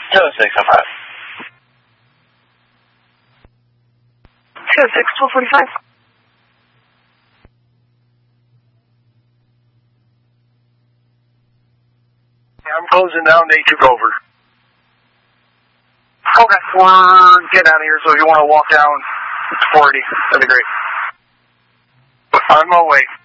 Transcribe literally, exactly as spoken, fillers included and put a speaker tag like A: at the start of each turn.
A: two six oh five.
B: two six, twelve forty-five.
C: I'm closing down, they took over.
B: Okay, we're getting out of here, so if you want to walk down forty, that'd be great.
C: On my way.